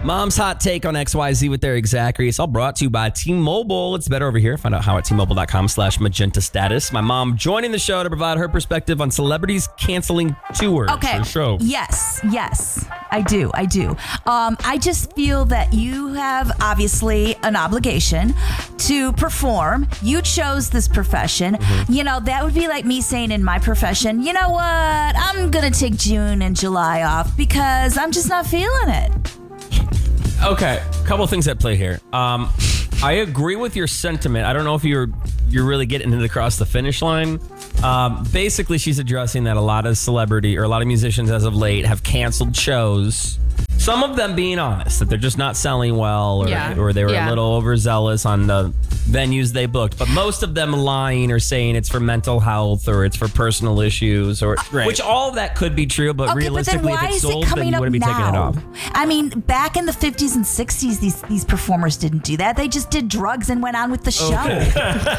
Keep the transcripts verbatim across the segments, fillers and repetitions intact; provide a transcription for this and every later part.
Mom's hot take on X Y Z with their exact It's all brought to you by T-Mobile. It's better over here. Find out how at T-Mobile.com slash magenta status. My mom joining the show to provide her perspective on celebrities canceling tours. Okay. For the show. Yes, yes, I do. I do. Um, I just feel that you have obviously an obligation to perform. You chose this profession. Mm-hmm. You know, that would be like me saying in my profession, you know what? I'm going to take June and July off because I'm just not feeling it. Okay, a couple things at play here. Um, I agree with your sentiment. I don't know if you're you're really getting it across the finish line. Um, basically, she's addressing that a lot of celebrity or a lot of musicians as of late have canceled shows. Some of them being honest, that they're just not selling well or, yeah. or they were yeah. a little overzealous on the venues they booked. But most of them lying or saying it's for mental health or it's for personal issues, or right. which all of that could be true. But okay, realistically, but then why if it's is sold, it coming then you up wouldn't be now? taking it off. I mean, back in the fifties and sixties, these these performers didn't do that. They just did drugs and went on with the show. Okay.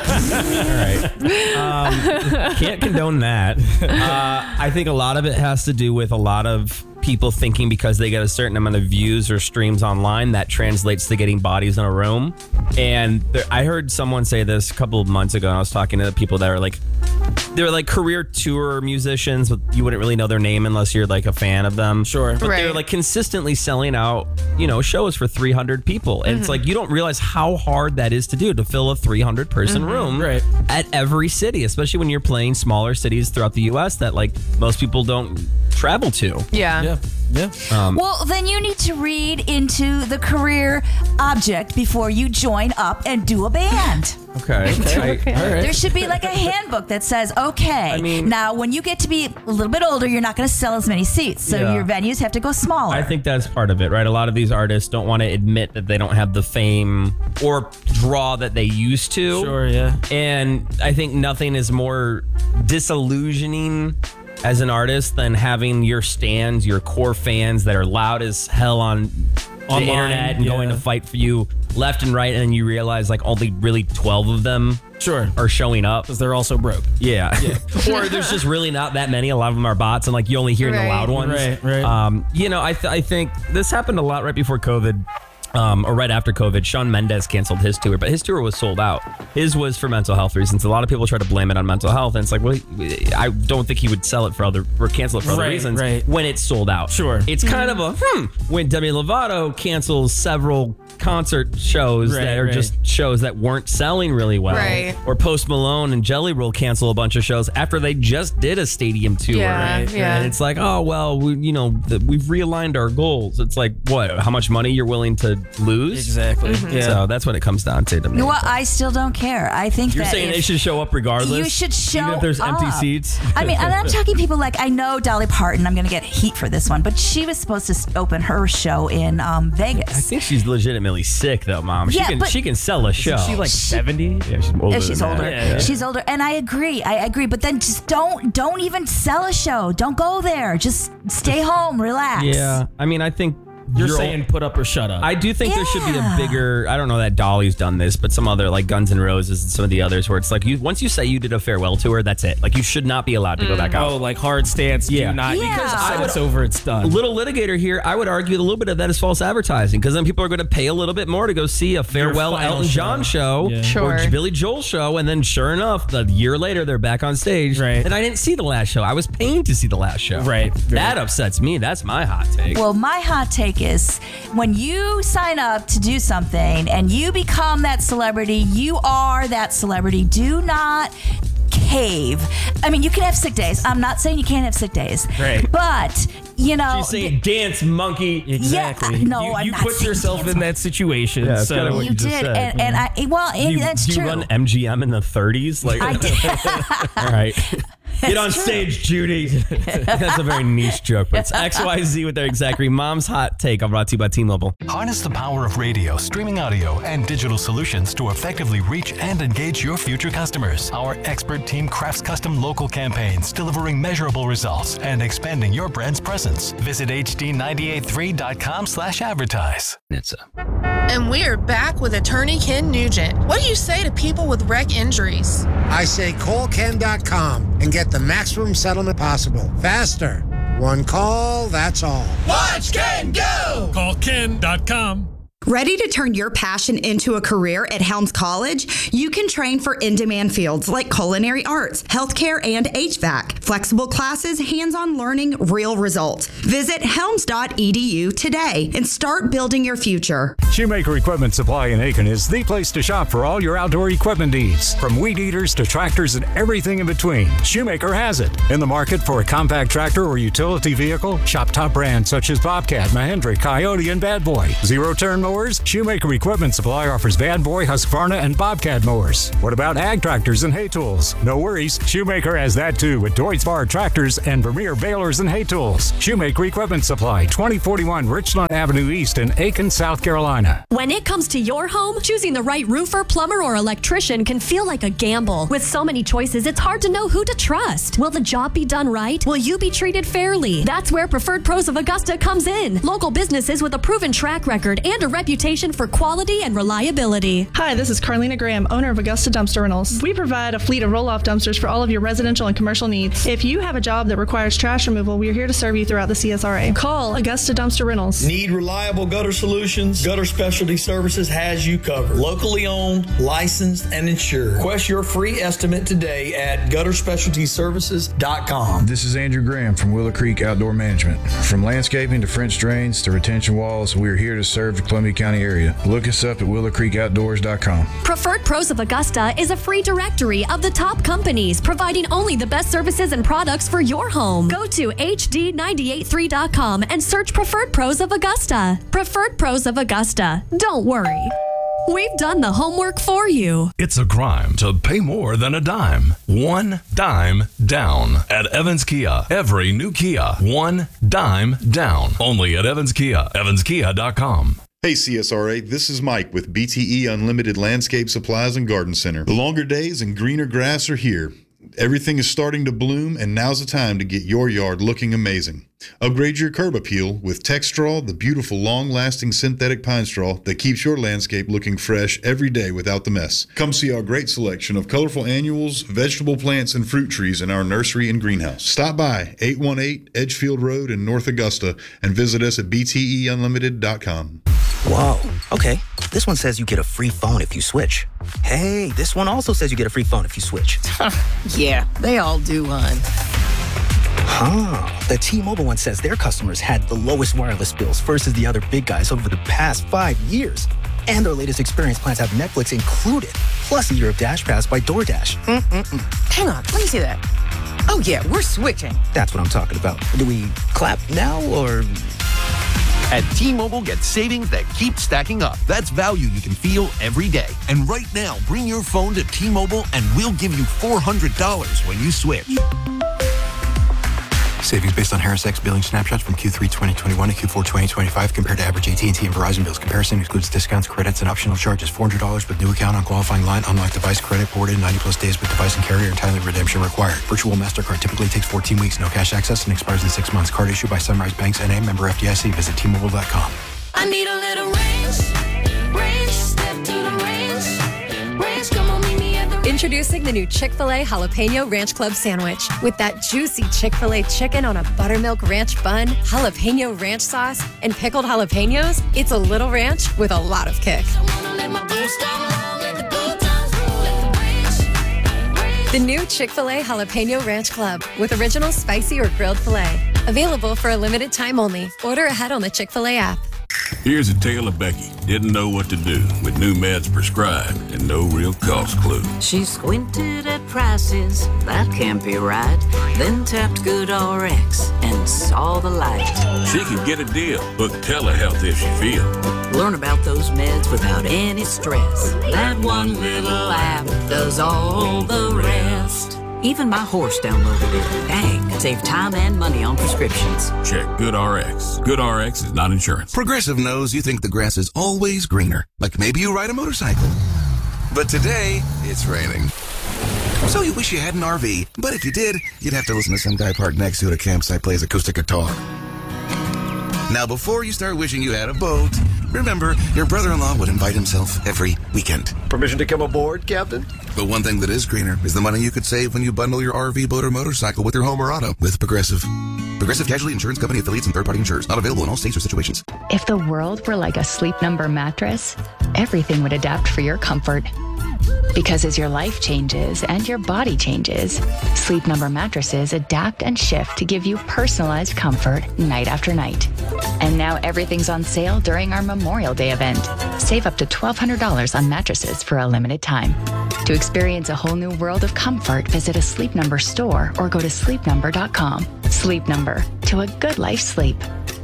All right. Um, can't condone that. Uh, I think a lot of it has to do with a lot of people thinking because they get a certain amount of views or streams online that translates to getting bodies in a room. And there, I heard someone say this a couple of months ago, and I was talking to the people that are like, they're like career tour musicians, but you wouldn't really know their name unless you're like a fan of them. Sure. But right. they're like consistently selling out, you know, shows for three hundred people. And mm-hmm. it's like, you don't realize how hard that is to do, to fill a three hundred person mm-hmm. room right. at every city, especially when you're playing smaller cities throughout the U S that like most people don't travel to. Yeah. Yeah. Yeah. Um, well, then you need to read into the career object before you join up and do a band. Okay. okay. I, all right. There should be like a handbook that says, okay, I mean, now when you get to be a little bit older, you're not going to sell as many seats. So yeah. your venues have to go smaller. I think that's part of it, right? A lot of these artists don't want to admit that they don't have the fame or draw that they used to. Sure, yeah. And I think nothing is more disillusioning as an artist than having your stands, your core fans that are loud as hell on Online, the internet and yeah. going to fight for you left and right, and then you realize like only really twelve of them sure are showing up because they're also broke. Yeah, yeah. Or there's just really not that many. A lot of them are bots, and like you only hear right. the loud ones. Right, right. Um, you know, I th- I think this happened a lot right before COVID. Um, or right after COVID, Shawn Mendes canceled his tour, but his tour was sold out. His was for mental health reasons. A lot of people try to blame it on mental health, and it's like, well, I don't think he would sell it for other or cancel it for other right, reasons right. when it's sold out. Sure. It's kind of a hmm when Demi Lovato cancels several concert shows right, that are right. just shows that weren't selling really well. Right. Or Post Malone and Jelly Roll cancel a bunch of shows after they just did a stadium tour. Yeah, Right? yeah. And it's like, oh, well, we, you know, the, we've realigned our goals. It's like, what, how much money you're willing to lose? Exactly. Mm-hmm. Yeah. So that's what it comes down to. to me. You know what? I still don't care. I think You're that saying if they should show up regardless? you should show Even if there's empty up. seats? I mean, and I'm talking people like, I know Dolly Parton, I'm going to get heat for this one, but she was supposed to open her show in um, Vegas. I think she's legitimately sick, though, Mom. She Yeah, can but- she can sell a show. Isn't she like seventy? yeah, she's older. Yeah, she's than older. that. Yeah, yeah. She's older, and I agree. I agree. But then just don't don't even sell a show. Don't go there. Just stay home, relax. Yeah, I mean, I think You're you're saying put up or shut up. I do think there should be a Yeah. bigger, I don't know that Dolly's done this, but some other like Guns N' Roses and some of the others where it's like you once you say you did a farewell tour, that's it. Like you should not be allowed to go back out. oh, like hard stance. Yeah. Do not. Yeah. Because I I would- it's over. It's done. A little litigator here, I would argue a little bit of that is false advertising because then people are going to pay a little bit more to go see a farewell final Elton John show, show. Yeah. Sure. or Billy Joel show, and then sure enough, the year later they're back on stage. Right. And I didn't see the last show. I was paying to see the last show. Right. That upsets me. That's my hot take. Well, my hot take is when you sign up to do something and you become that celebrity, you are that celebrity. Do not cave. I mean, you can have sick days. I'm not saying you can't have sick days. Right. But, you know. She's saying dance monkey. Exactly. Yeah, no, you, I'm you not put saying yourself dance in that situation. Yeah, it's so kinda what you you just did. said. And, and I, well, and you, that's do you true. run M G M in the thirties? Like, I did. all right. Get on true. stage, Judy. That's a very niche joke, but it's X Y Z with their exact Mom's hot take. I'm brought to you by T-Mobile. Harness the power of radio, streaming audio, and digital solutions to effectively reach and engage your future customers. Our expert team crafts custom local campaigns, delivering measurable results and expanding your brand's presence. Visit H D nine eighty-three dot com slash advertise. It's a And we're back with attorney Ken Nugent. What do you say to people with wreck injuries? I say call Ken dot com and get the maximum settlement possible. Faster. One call, that's all. Watch Ken go! Call Ken ken dot com. Ready to turn your passion into a career at Helms College? You can train for in-demand fields like culinary arts, healthcare, and H V A C. Flexible classes, hands-on learning, real results. Visit helms dot e d u today and start building your future. Shoemaker Equipment Supply in Aiken is the place to shop for all your outdoor equipment needs. From weed eaters to tractors and everything in between, Shoemaker has it. In the market for a compact tractor or utility vehicle? Shop top brands such as Bobcat, Mahindra, Coyote, and Bad Boy. Zero-turn mowers? Shoemaker Equipment Supply offers Bad Boy, Husqvarna, and Bobcat mowers. What about ag tractors and hay tools? No worries, Shoemaker has that too with Deutz-Fahr tractors and Vermeer balers and hay tools. Shoemaker Equipment Supply, twenty forty-one Richland Avenue East in Aiken, South Carolina. When it comes to your home, choosing the right roofer, plumber, or electrician can feel like a gamble. With so many choices, it's hard to know who to trust. Will the job be done right? Will you be treated fairly? That's where Preferred Pros of Augusta comes in. Local businesses with a proven track record and a reputation for quality and reliability. Hi, this is Carlina Graham, owner of Augusta Dumpster Rentals. We provide a fleet of roll-off dumpsters for all of your residential and commercial needs. If you have a job that requires trash removal, we are here to serve you throughout the C S R A. Call Augusta Dumpster Rentals. Need reliable gutter solutions? Gutter Specialty Services has you covered. Locally owned, licensed, and insured. Request your free estimate today at gutter specialty services dot com. This is Andrew Graham from Willow Creek Outdoor Management. From landscaping to French drains to retention walls, we are here to serve the Columbia County area. Look us up at willow creek outdoors dot com. Preferred Pros of Augusta is a free directory of the top companies providing only the best services and products for your home. Go to H D nine eight three dot com and search Preferred Pros of Augusta. Preferred Pros of Augusta. Don't worry. We've done the homework for you. It's a crime to pay more than a dime. One dime down at Evans Kia. Every new Kia, one dime down. Only at Evans Kia. evans kia dot com. Hey C S R A, this is Mike with B T E Unlimited Landscape Supplies and Garden Center. The longer days and greener grass are here. Everything is starting to bloom, and now's the time to get your yard looking amazing. Upgrade your curb appeal with Texstraw, the beautiful, long-lasting synthetic pine straw that keeps your landscape looking fresh every day without the mess. Come see our great selection of colorful annuals, vegetable plants, and fruit trees in our nursery and greenhouse. Stop by eight one eight Edgefield Road in North Augusta and visit us at b t e unlimited dot com. Whoa, okay. This one says you get a free phone if you switch. Hey, this one also says you get a free phone if you switch. Yeah, they all do, hon. Huh. The T-Mobile one says their customers had the lowest wireless bills versus the other big guys over the past five years. And their latest experience plans have Netflix included, plus a year of Dash Pass by DoorDash. Mm-mm-mm. Hang on, let me see that. Oh, yeah, we're switching. That's what I'm talking about. Do we clap now or... At T-Mobile, get savings that keep stacking up. That's value you can feel every day. And right now, bring your phone to T-Mobile and we'll give you four hundred dollars when you switch. Savings based on Harris X billing snapshots from Q three twenty twenty-one to Q four twenty twenty-five compared to average A T and T and Verizon bills. Comparison excludes discounts, credits, and optional charges. four hundred dollars with new account on qualifying line. Unlocked device credit ported ninety plus days with device and carrier. Entirely redemption required. Virtual MasterCard typically takes fourteen weeks. No cash access and expires in six months. Card issued by Sunrise Banks N A. Member F D I C. Visit T Mobile dot com. I need a little range. Range. Step to the range. Range. Come on, meet me at the range. Introducing the new Chick-fil-A Jalapeno Ranch Club Sandwich. With that juicy Chick-fil-A chicken on a buttermilk ranch bun, jalapeno ranch sauce, and pickled jalapenos, it's a little ranch with a lot of kick. The new Chick-fil-A Jalapeno Ranch Club with original spicy or grilled filet. Available for a limited time only. Order ahead on the Chick-fil-A app. Here's a tale of Becky. Didn't know what to do with new meds prescribed and no real cost clue. She squinted at prices, that can't be right. Then tapped GoodRx and saw the light. She could get a deal. Book telehealth if she feel. Learn about those meds without any stress. That one little app does all the rest. Even my horse downloaded it. Dang, save time and money on prescriptions. Check GoodRx. GoodRx is not insurance. Progressive knows you think the grass is always greener. Like maybe you ride a motorcycle. But today, it's raining. So you wish you had an R V. But if you did, you'd have to listen to some guy parked next to you at a campsite plays acoustic guitar. Now, before you start wishing you had a boat, remember, your brother-in-law would invite himself every weekend. Permission to come aboard, Captain? But one thing that is greener is the money you could save when you bundle your R V, boat, or motorcycle with your home or auto with Progressive. Progressive Casualty Insurance Company affiliates and third-party insurers. Not available in all states or situations. If the world were like a Sleep Number mattress, everything would adapt for your comfort. Because as your life changes and your body changes, Sleep Number mattresses adapt and shift to give you personalized comfort night after night. And now everything's on sale during our Memorial Day event. Save up to twelve hundred dollars on mattresses for a limited time. To experience a whole new world of comfort, visit a Sleep Number store or go to sleep number dot com. Sleep Number, to a good life sleep.